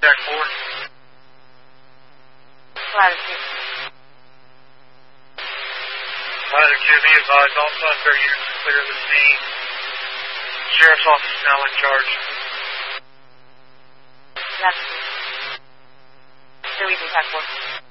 Jack 4. Latitude. Latitude, be advised, all Sunbury units are clear of the scene. Sheriff's office is now in charge. Latitude. Deleting Jack 4.